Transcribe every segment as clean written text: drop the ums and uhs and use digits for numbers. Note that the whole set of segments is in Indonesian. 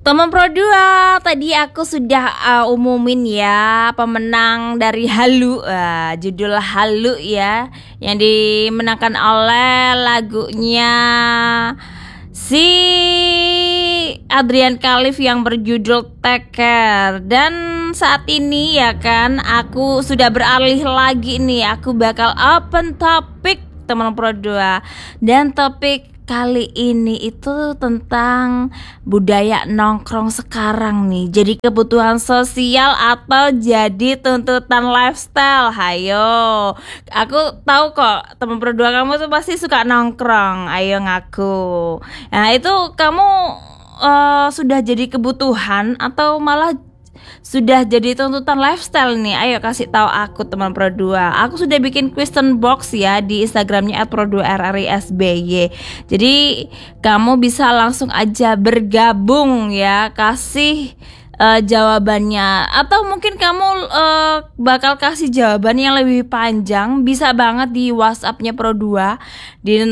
Teman Pro 2, tadi aku sudah umumin ya pemenang dari Halu, judul Halu ya, yang dimenangkan oleh lagunya si Adrian Khalif yang berjudul Take Care. Dan saat ini ya kan, aku sudah beralih lagi nih, aku bakal open topik teman Pro 2. Dan topik kali ini itu tentang budaya nongkrong sekarang nih. Jadi kebutuhan sosial atau jadi tuntutan lifestyle. Hayo, aku tahu kok teman Pro 2 kamu tuh pasti suka nongkrong. Ayo ngaku. Nah itu kamu sudah jadi kebutuhan atau malah sudah jadi tuntutan lifestyle nih? Ayo kasih tahu aku teman Pro 2. Aku sudah bikin question box ya di Instagramnya @pro2rrisby. Jadi kamu bisa langsung aja bergabung ya, kasih jawabannya. Atau mungkin kamu bakal kasih jawaban yang lebih panjang, bisa banget di WhatsAppnya Pro 2 di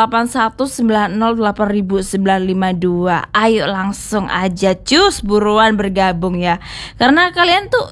0819080952. Ayo langsung aja cus, buruan bergabung ya. Karena kalian tuh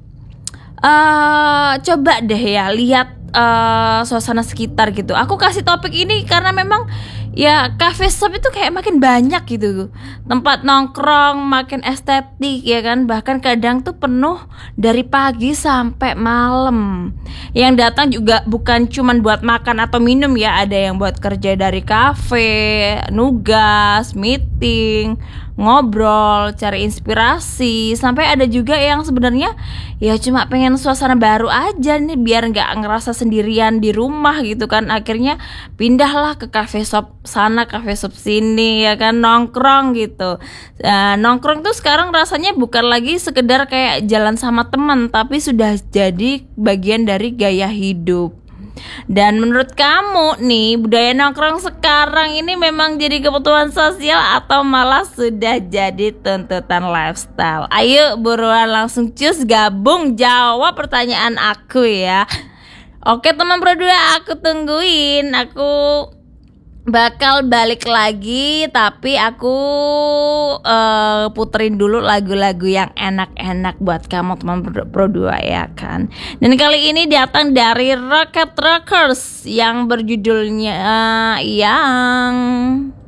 coba deh ya lihat suasana sekitar gitu. Aku kasih topik ini karena memang ya cafe shop itu kayak makin banyak gitu, tempat nongkrong makin estetik ya kan. Bahkan kadang tuh penuh dari pagi sampai malam. Yang datang juga bukan cuman buat makan atau minum ya, ada yang buat kerja dari kafe, nugas, meeting, ngobrol, cari inspirasi. Sampai ada juga yang sebenarnya ya cuma pengen suasana baru aja nih, biar nggak ngerasa sendirian di rumah gitu kan. Akhirnya pindahlah ke cafe shop sana, cafe shop sini ya kan, nongkrong gitu. Nongkrong tuh sekarang rasanya bukan lagi sekedar kayak jalan sama teman, tapi sudah jadi bagian dari gaya hidup. Dan menurut kamu nih, budaya nongkrong sekarang ini memang jadi kebutuhan sosial atau malah sudah jadi tuntutan lifestyle? Ayo buruan langsung cus gabung jawab pertanyaan aku ya. Oke teman Pro 2, aku tungguin. Aku bakal balik lagi, tapi aku puterin dulu lagu-lagu yang enak-enak buat kamu teman Pro 2 ya kan. Dan kali ini datang dari Rocket Rockers yang berjudulnya yang